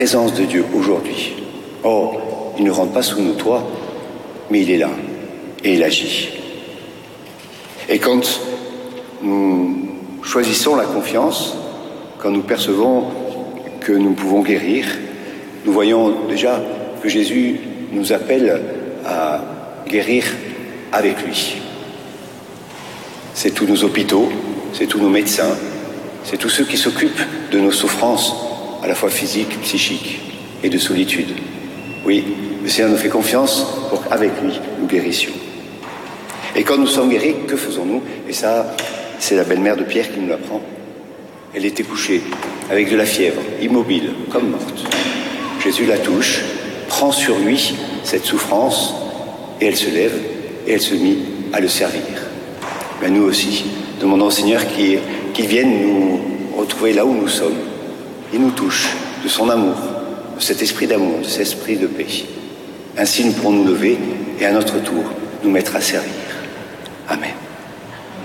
Présence de Dieu aujourd'hui. Or, il ne rentre pas sous nos toits, mais il est là et il agit. Et quand nous choisissons la confiance, quand nous percevons que nous pouvons guérir, nous voyons déjà que Jésus nous appelle à guérir avec lui. C'est tous nos hôpitaux, c'est tous nos médecins, c'est tous ceux qui s'occupent de nos souffrances, à la fois physiques, psychiques et de solitude. Oui, le Seigneur nous fait confiance pour qu'avec lui, nous guérissions. Et quand nous sommes guéris, que faisons-nous? Et ça, c'est la belle-mère de Pierre qui nous l'apprend. Elle était couchée, avec de la fièvre, immobile, comme morte. Jésus la touche, prend sur lui cette souffrance, et elle se lève, et elle se mit à le servir. Mais nous aussi, demandons au Seigneur qu'il vienne nous retrouver là où nous sommes. Il nous touche de son amour, de cet esprit d'amour, de cet esprit de paix. Ainsi nous pourrons nous lever et à notre tour nous mettre à servir. Amen.